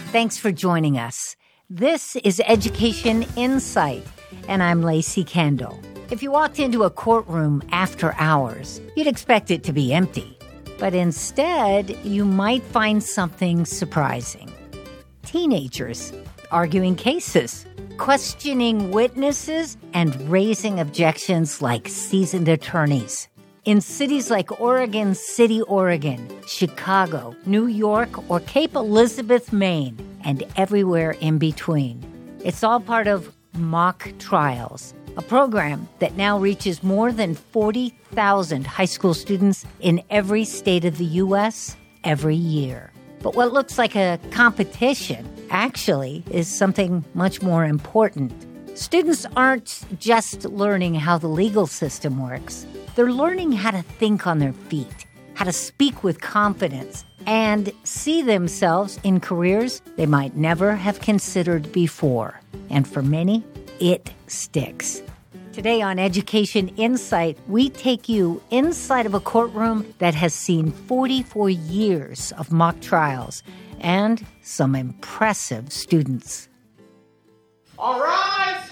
Thanks for joining us. This is Education Insight, and I'm Lacey Kendall. If you walked into a courtroom after hours, you'd expect it to be empty. But instead, you might find something surprising. Teenagers arguing cases, questioning witnesses, and raising objections like seasoned attorneys. In cities like Oregon City, Oregon, Chicago, New York, or Cape Elizabeth, Maine, and everywhere in between. It's all part of Mock Trials, a program that now reaches more than 40,000 high school students in every state of the U.S. every year. But what looks like a competition actually is something much more important. Students aren't just learning how the legal system works. They're learning how to think on their feet, how to speak with confidence, and see themselves in careers they might never have considered before. And for many, it sticks. Today on Education Insight, we take you inside of a courtroom that has seen 44 years of mock trials and some impressive students. All rise!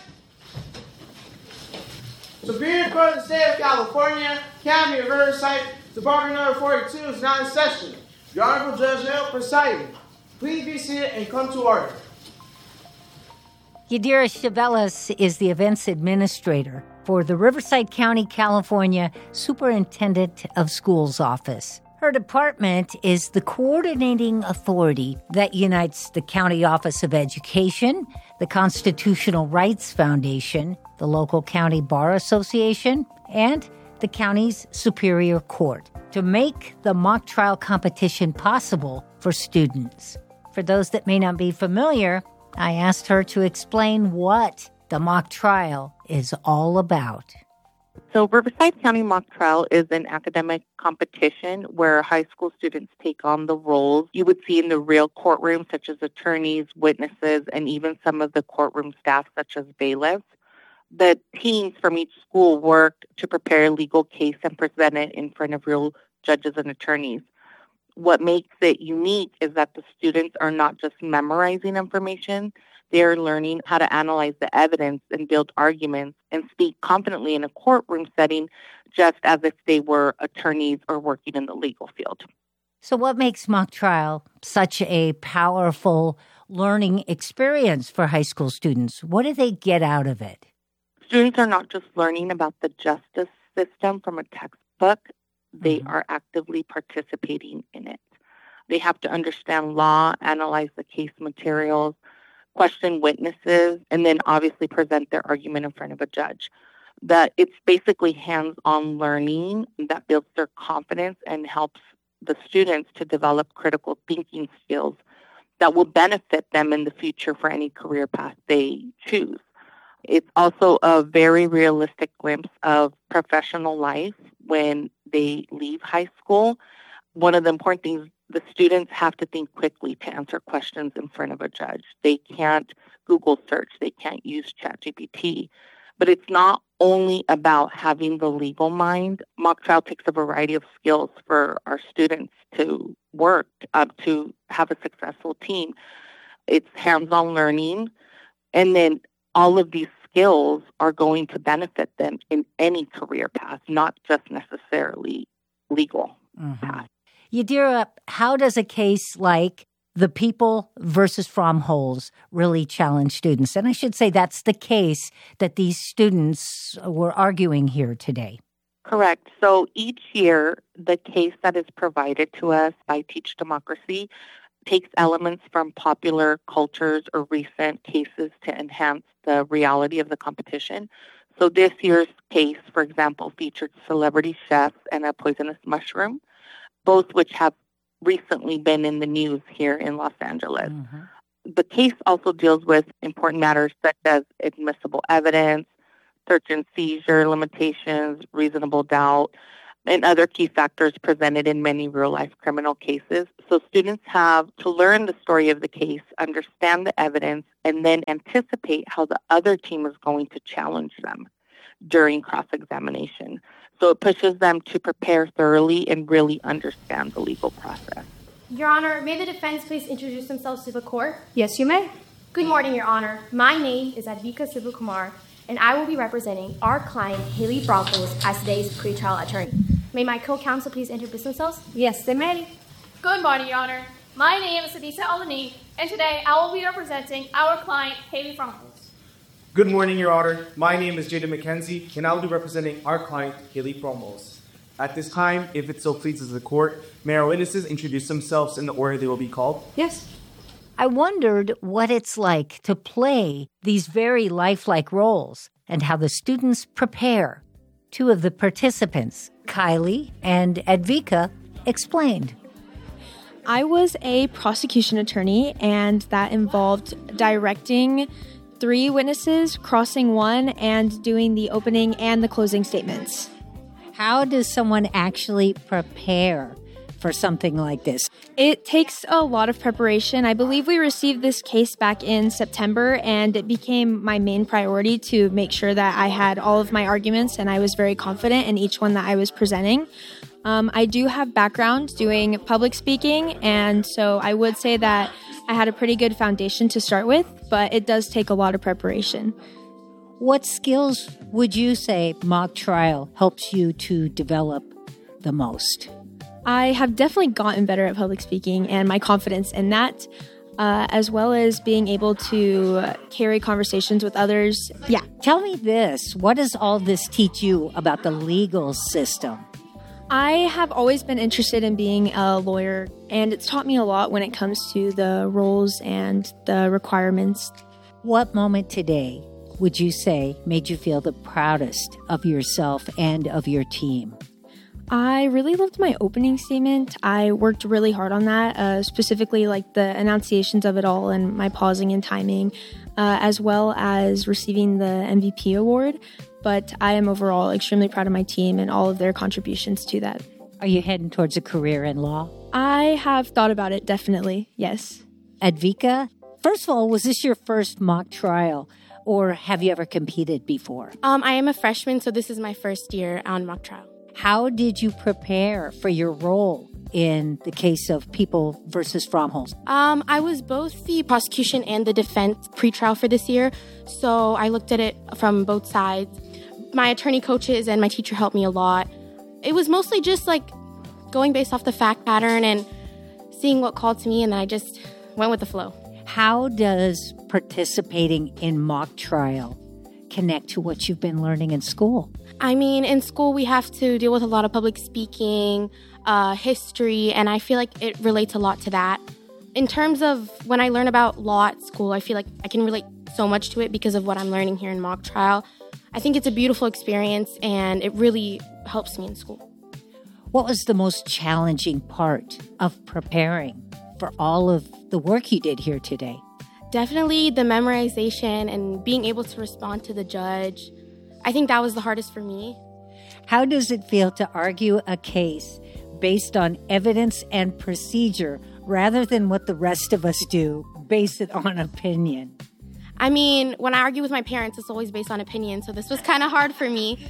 Superior Court of the State of California, County of Riverside, Department number 42 is now in session. Your Honorable Judge Hill presiding. Please be seated and come to order. Yadira Chavelas is the events administrator for the Riverside County, California Superintendent of Schools Office. Her department is the coordinating authority that unites the County Office of Education, the Constitutional Rights Foundation, the local County Bar Association, and the county's Superior Court to make the mock trial competition possible for students. For those that may not be familiar, I asked her to explain what the mock trial is all about. So Riverside County Mock Trial is an academic competition where high school students take on the roles you would see in the real courtroom, such as attorneys, witnesses, and even some of the courtroom staff, such as bailiffs. The teams from each school worked to prepare a legal case and present it in front of real judges and attorneys. What makes it unique is that the students are not just memorizing information, they're learning how to analyze the evidence and build arguments and speak confidently in a courtroom setting, just as if they were attorneys or working in the legal field. So what makes mock trial such a powerful learning experience for high school students? What do they get out of it? Students are not just learning about the justice system from a textbook, they are actively participating in it. They have to understand law, analyze the case materials, question witnesses, and then obviously present their argument in front of a judge. That it's basically hands-on learning that builds their confidence and helps the students to develop critical thinking skills that will benefit them in the future for any career path they choose. It's also a very realistic glimpse of professional life when they leave high school. One of the important things, the students have to think quickly to answer questions in front of a judge. They can't Google search. They can't use ChatGPT. But it's not only about having the legal mind. Mock trial takes a variety of skills for our students to work to have a successful team. It's hands-on learning. And then all of these skills are going to benefit them in any career path, not just necessarily legal path. Yadira, how does a case like the People versus Fromholz really challenge students? And I should say that's the case that these students were arguing here today. Correct. So each year, the case that is provided to us by Teach Democracy takes elements from popular cultures or recent cases to enhance the reality of the competition. So this year's case, for example, featured celebrity chefs and a poisonous mushroom, both which have recently been in the news here in Los Angeles. The case also deals with important matters such as admissible evidence, search and seizure limitations, reasonable doubt, and other key factors presented in many real-life criminal cases. So students have to learn the story of the case, understand the evidence, and then anticipate how the other team is going to challenge them during cross-examination. So it pushes them to prepare thoroughly and really understand the legal process. Your Honor, may the defense please introduce themselves to the court? Yes, you may. Good morning, Your Honor. My name is Advika Sivakumar, and I will be representing our client, Haley Broncos, as today's pretrial attorney. May my co-counsel please introduce themselves? Yes, they may. Good morning, Your Honor. My name is Adisa Alani, and today I will be representing our client, Haley Broncos. Good morning, Your Honor. My name is Jada McKenzie, and I will be representing our client, Haley Promos. At this time, if it so pleases the court, may our witnesses introduce themselves in the order they will be called? Yes. I wondered what it's like to play these very lifelike roles and how the students prepare. Two of the participants, Kylie and Advika, explained. I was a prosecution attorney, and that involved directing 3 witnesses, crossing 1, and doing the opening and the closing statements. How does someone actually prepare for something like this? It takes a lot of preparation. I believe we received this case back in September, and it became my main priority to make sure that I had all of my arguments and I was very confident in each one that I was presenting. I do have background doing public speaking, and so I would say that I had a pretty good foundation to start with, but it does take a lot of preparation. What skills would you say mock trial helps you to develop the most? I have definitely gotten better at public speaking and my confidence in that, as well as being able to carry conversations with others. Yeah. Tell me this. What does all this teach you about the legal system? I have always been interested in being a lawyer, and it's taught me a lot when it comes to the roles and the requirements. What moment today would you say made you feel the proudest of yourself and of your team? I really loved my opening statement. I worked really hard on that, specifically like the enunciations of it all and my pausing and timing, as well as receiving the MVP award. But I am overall extremely proud of my team and all of their contributions to that. Are you heading towards a career in law? I have thought about it, definitely, yes. Advika, first of all, was this your first mock trial? Or have you ever competed before? I am a freshman, so this is my first year on mock trial. How did you prepare for your role in the case of People versus Fromholz? I was both the prosecution and the defense pretrial for this year, so I looked at it from both sides. My attorney coaches and my teacher helped me a lot. It was mostly just like going based off the fact pattern and seeing what called to me, and then I just went with the flow. How does participating in mock trial connect to what you've been learning in school? I mean, in school, we have to deal with a lot of public speaking, history, and I feel like it relates a lot to that. In terms of when I learn about law at school, I feel like I can relate so much to it because of what I'm learning here in mock trial. I think it's a beautiful experience, and it really helps me in school. What was the most challenging part of preparing for all of the work you did here today? Definitely the memorization and being able to respond to the judge. I think that was the hardest for me. How does it feel to argue a case based on evidence and procedure rather than what the rest of us do, base it on opinion? I mean, when I argue with my parents, it's always based on opinion, so this was kind of hard for me.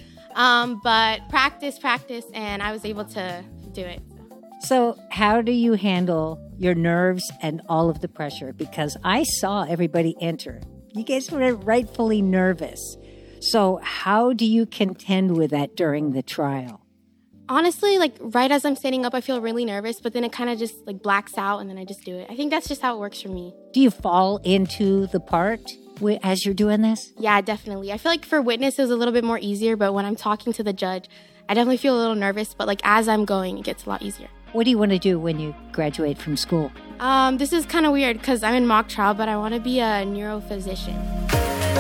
But practice, and I was able to do it. So how do you handle your nerves and all of the pressure? Because I saw everybody enter. You guys were rightfully nervous. So how do you contend with that during the trial? Honestly, like right as I'm standing up, I feel really nervous, but then it kind of just like blacks out and then I just do it. I think that's just how it works for me. Do you fall into the part as you're doing this? Yeah, definitely. I feel like for witness, it was a little bit more easier, but when I'm talking to the judge, I definitely feel a little nervous, but like as I'm going, it gets a lot easier. What do you want to do when you graduate from school? This is kind of weird because I'm in mock trial, but I want to be a neurophysician.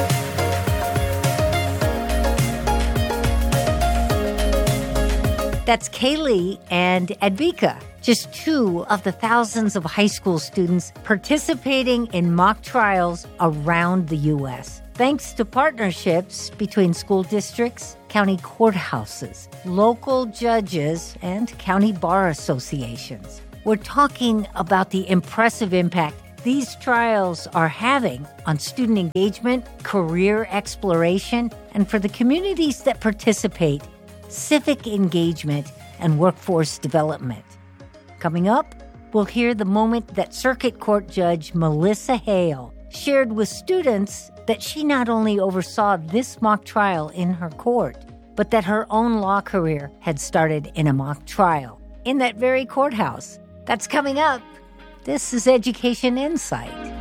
That's Kaylee and Advika, just two of the thousands of high school students participating in mock trials around the U.S. Thanks to partnerships between school districts, county courthouses, local judges, and county bar associations. We're talking about the impressive impact these trials are having on student engagement, career exploration, and for the communities that participate, civic engagement and workforce development. Coming up, we'll hear the moment that Circuit Court Judge Melissa Hale shared with students that she not only oversaw this mock trial in her court, but that her own law career had started in a mock trial in that very courthouse. That's coming up. This is Education Insight.